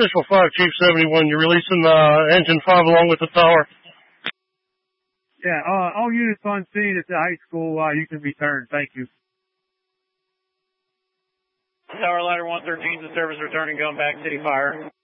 Official 5, Chief 71, you're releasing engine 5 along with the tower. Yeah, all units on scene at the high school, you can be turned. Thank you. Tower ladder 113 to service returning, going back, City Fire.